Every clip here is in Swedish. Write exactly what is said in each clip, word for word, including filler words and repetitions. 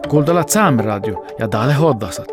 Kuultalat Saameradio ja täällä hoddasat.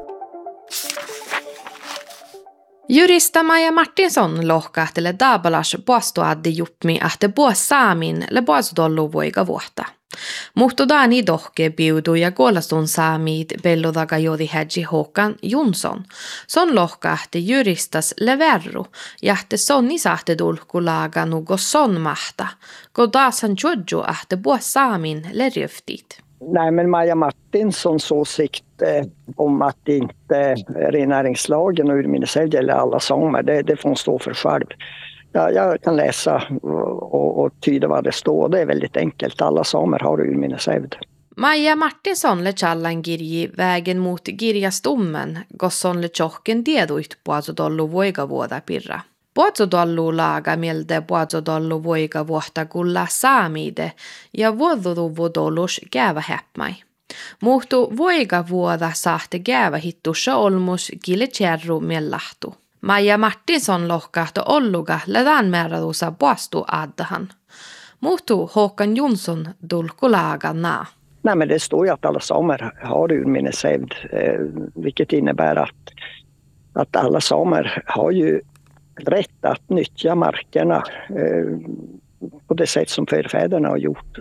Jurista Maija Martinsson lohkahtele daabalas puastuaddi jupmi ahte puas saamin le puasudollu voiga vuotta. Muhtudani dohke biudu ja kuolastun saamid bellodaga jodi hedji Håkan Jonsson. Son lohkahti juristas le verru, jahte sonni sahte dulkulaga nugo son mahta, godasan tjodju ahte puas saamin le ryftit. Nej, men Maja Martinssons åsikt eh, om att inte rennäringslagen och urminneshelgd gäller alla samer, det, det får hon stå för själv. Ja, jag kan läsa och, och tyda vad det står. Det är väldigt enkelt. Alla samer har urminneshelgd. Maja Martinsson le challan girji vägen mot Girjastummen, gosson le tjocken deduit puazodollu voiga vuoda pirra. Puazodollu laga mielde puazodollu voiga vuotta kulla saamide ja vuodudu vuodolus gäävä häpmai. Muhtu voiga vuoda sahte gäävä hittussa olmus gille tjärru mellahtu. Maja Martinsson lohkahto olluga ledan määrädusa puastu addahan. Muhtu Håkan Jonsson dulkulaga naa. Nej, men det står ju att alla samer har urminneshelgd, eh, vilket innebär att, att alla samer har ju rätt att nyttja markerna eh, på det sätt som förfäderna har gjort.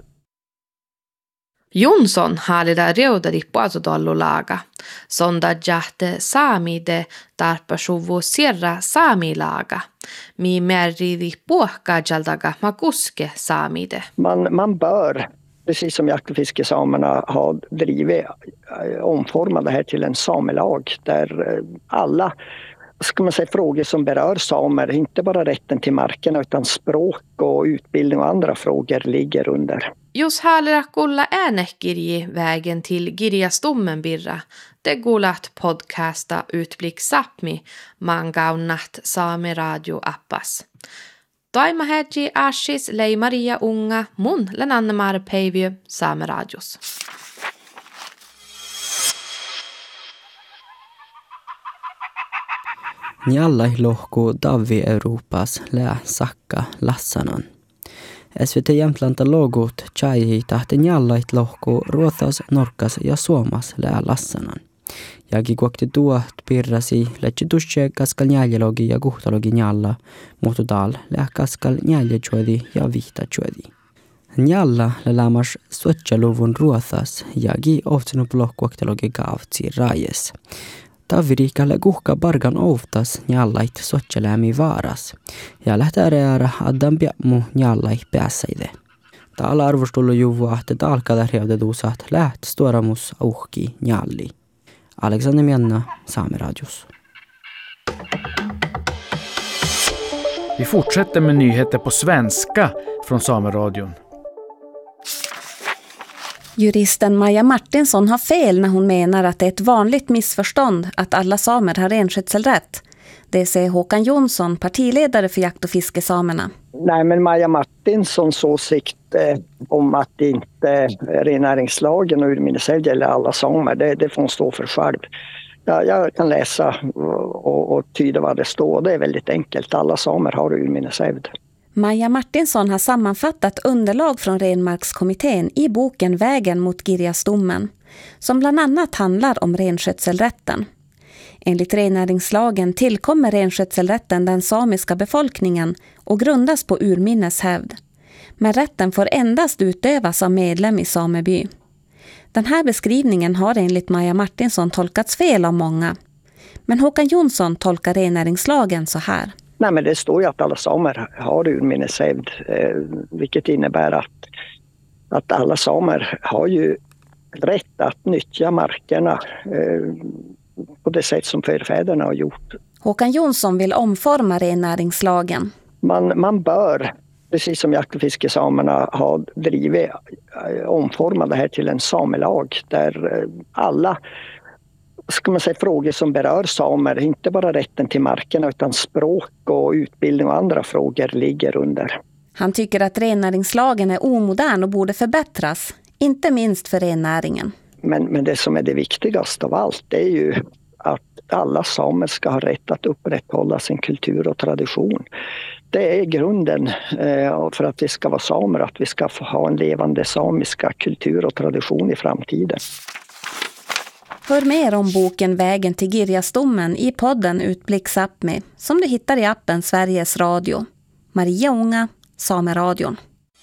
Jonsson haalida reudadi puasodollu-laga. Sonda jahte saamide tarpasuvu sierra saamilaga. Mi merridi puhkajaldaga makuske saamide. Man, man bör, precis som jakt- och fiskesamerna har drivit, omforma det här till en samelag där alla, ska man säga, frågor som berör samer, inte bara rätten till markerna utan språk och utbildning och andra frågor ligger under. Jos haalera kulla äänekirji vägen till Girjastummen birra, te kuulat podcasta Utblick Sápmi mangaunat Saameradio appas. Toima hedji ashis lei Maria Unga mun lenannemar Päivy Saameradios. Njallai lohku Davi Europas lää sakka lassanan. S V T Jämtlanta logut tjaihi tahti njallait lohku Ruothas, Norkas ja Suomas lää lassanan. Jagi kuokti tuot pirrasi lätsi tusche kaskal njäljelogi ja kuhtalogi njalla, muhtu tal lää kaskal njäljejuodi ja vihtajuodi. Njalla läämas suotjaluvun Ruothas jagi ohtsinut lohkuoktalogi kaavtsi rajes. Tavirikalle kuhka bargan outas njallait sotjaläämi vaaras, ja lähtääreäärä addan piammu njallai päässäide. Taala arvostullu juvua, että taalkada reutetuusat läht storamus auhki njalli. Alexander Mjanna, Saameradios. Vi fortsätter med nyheter på svenska från Saameradion. Juristen Maja Martinsson har fel när hon menar att det är ett vanligt missförstånd att alla samer har renskötselrätt. Det säger Håkan Jonsson, partiledare för jakt- och fiskesamerna. Nej, men Maja Martinssons åsikt eh, om att inte rennäringslagen och urminneshelgd gäller alla samer, det, det får hon stå för själv. Ja, jag kan läsa och, och tyda vad det står. Det är väldigt enkelt. Alla samer har urminneshelgd. Maja Martinsson har sammanfattat underlag från Renmarkskommittén i boken Vägen mot Girjastummen, som bland annat handlar om renskötselrätten. Enligt rennäringslagen tillkommer renskötselrätten den samiska befolkningen och grundas på urminneshävd. Men rätten får endast utövas av medlem i sameby. Den här beskrivningen har enligt Maja Martinsson tolkats fel av många. Men Håkan Jonsson tolkar rennäringslagen så här. Nej, men det står ju att alla samer har urminneshelgd, eh, vilket innebär att, att alla samer har ju rätt att nyttja markerna eh, på det sätt som förfäderna har gjort. Håkan Jonsson vill omforma rennäringslagen. Man, man bör, precis som jakt- och fiskesamerna har drivit, omforma det här till en samelag där alla, ska man säga, frågor som berör samer, inte bara rätten till markerna utan språk och utbildning och andra frågor ligger under. Han tycker att rennäringslagen är omodern och borde förbättras, inte minst för rennäringen. Men, men det som är det viktigaste av allt, det är ju att alla samer ska ha rätt att upprätthålla sin kultur och tradition. Det är grunden eh, för att vi ska vara samer, att vi ska få ha en levande samiska kultur och tradition i framtiden. Hör mer om boken Vägen till Girjasdomen i podden Utblick Sápmi som du hittar i appen Sveriges Radio. Maria Unga, Sameradion.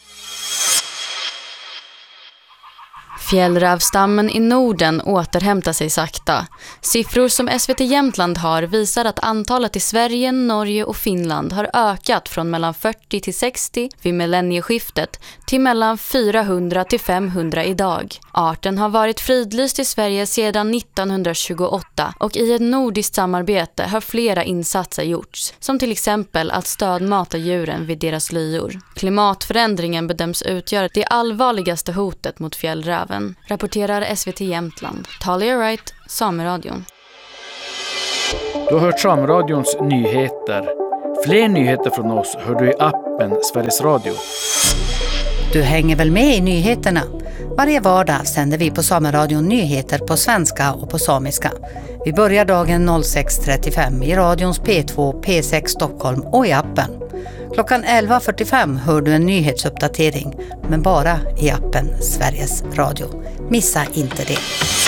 Fjällrävstammen i Norden återhämtar sig sakta. Siffror som S V T Jämtland har visar att antalet i Sverige, Norge och Finland har ökat från mellan fyrtio till sextio vid millennieskiftet till mellan fyrahundra till femhundra idag. Arten har varit fridlyst i Sverige sedan nittonhundratjugoåtta och i ett nordiskt samarbete har flera insatser gjorts, som till exempel att stödmata djuren vid deras lyor. Klimatförändringen bedöms utgöra det allvarligaste hotet mot fjällräven, rapporterar S V T Jämtland. Talia Wright, Sameradion. Du har hört Sameradions nyheter. Fler nyheter från oss hör du i appen Sveriges Radio. Du hänger väl med i nyheterna? Varje vardag sänder vi på Sameradion nyheter på svenska och på samiska. Vi börjar dagen sex trettiofem i radions P två, P sex Stockholm och i appen. Klockan elva fyrtiofem hör du en nyhetsuppdatering, men bara i appen Sveriges Radio. Missa inte det.